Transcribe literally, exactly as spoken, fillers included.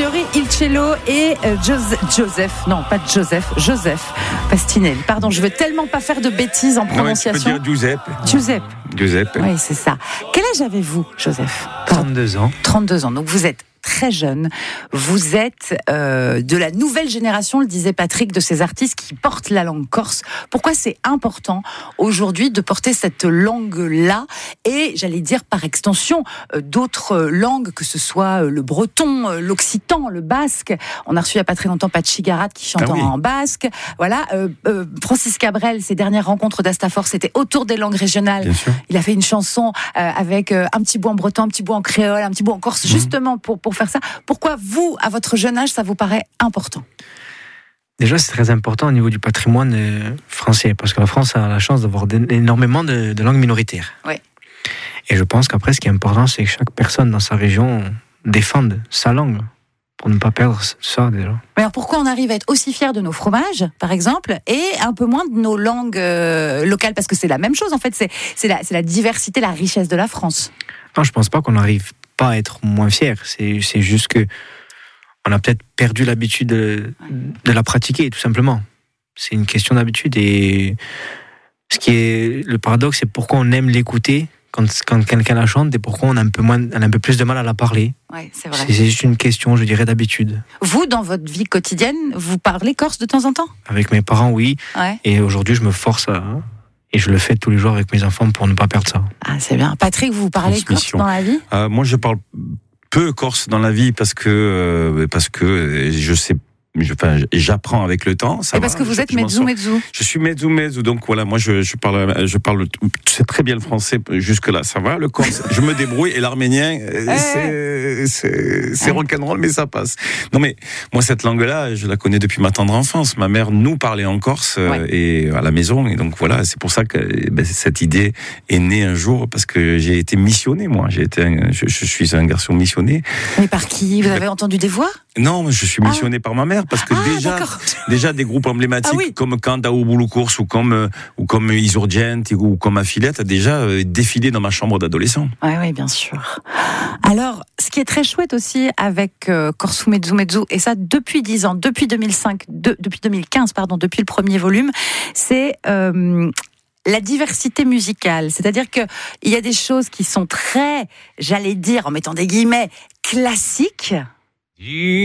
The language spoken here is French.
Fiori, Il Cello et euh, Joseph, Joseph, non pas Joseph, Joseph Pastinelli. Pardon, je veux tellement pas faire de bêtises en prononciation. Non, tu peux dire Giuseppe. Giuseppe. Giuseppe. Oui, c'est ça. Quel âge avez-vous, Joseph? trente-deux ans. trente-deux ans. Donc vous êtes très jeune. Vous êtes euh, de la nouvelle génération, le disait Patrick, de ces artistes qui portent la langue corse. Pourquoi c'est important aujourd'hui de porter cette langue-là et, j'allais dire par extension, euh, d'autres langues, que ce soit le breton, l'occitan, le basque. On a reçu il n'y a pas très longtemps Pachi Garat qui chante ah oui. en basque. Voilà. Euh, euh, Francis Cabrel, ses dernières rencontres d'Astafor, c'était autour des langues régionales. Il a fait une chanson euh, avec euh, un petit bout en breton, un petit bout en créole, un petit bout en corse, mmh. justement pour, pour faire ça. Pourquoi vous, à votre jeune âge, ça vous paraît important? Déjà, c'est très important au niveau du patrimoine français, parce que la France a la chance d'avoir énormément de, de langues minoritaires. Oui. Et je pense qu'après, ce qui est important, c'est que chaque personne dans sa région défende sa langue, pour ne pas perdre ça, déjà. Mais alors pourquoi on arrive à être aussi fiers de nos fromages, par exemple, et un peu moins de nos langues euh, locales? Parce que c'est la même chose, en fait, c'est, c'est, la, c'est la diversité, la richesse de la France. Non, je pense pas qu'on arrive pas à être moins fiers. C'est, c'est juste que on a peut-être perdu l'habitude de, de la pratiquer, tout simplement. C'est une question d'habitude. Et ce qui est le paradoxe, c'est pourquoi on aime l'écouter quand, quand quelqu'un la chante et pourquoi on a un peu moins, on a un peu plus de mal à la parler. Ouais, c'est vrai. C'est, c'est juste une question, je dirais, d'habitude. Vous, dans votre vie quotidienne, vous parlez corse de temps en temps? Avec mes parents, oui. Ouais. Et aujourd'hui, je me force à... Et je le fais tous les jours avec mes enfants pour ne pas perdre ça. Ah, c'est bien. Patrick, vous parlez corse dans la vie? euh, Moi, je parle peu corse dans la vie parce que, euh, parce que je sais Je, enfin, j'apprends avec le temps. Ça et parce va, que vous je, êtes je mezzo mezzo. Je suis mezzo mezzo, donc voilà, moi je, je parle, je parle, c'est très bien le français jusque là, ça va. Le corse, je me débrouille, et l'arménien, eh c'est, c'est, c'est rock'n'roll, mais ça passe. Non mais moi cette langue-là, je la connais depuis ma tendre enfance. Ma mère nous parlait en corse ouais. et à la maison, et donc voilà, c'est pour ça que ben, cette idée est née un jour parce que j'ai été missionné, moi. J'ai été, un, je, je suis un garçon missionné. Mais par qui? Vous avez ben, entendu des voix? Non, je suis missionné ah. par ma mère. Parce que ah, déjà, déjà des groupes emblématiques ah, oui. comme Kanda ou Boulou Course ou comme euh, ou comme Isurgent ou comme Affilette a déjà euh, défilé dans ma chambre d'adolescent. Oui, oui, bien sûr. Alors, ce qui est très chouette aussi avec euh, Corso Mezzo Mezzo, et ça depuis dix ans, depuis deux mille cinq, de, depuis deux mille quinze, pardon, depuis le premier volume, c'est euh, la diversité musicale. C'est-à-dire que il y a des choses qui sont très, j'allais dire, en mettant des guillemets, classiques.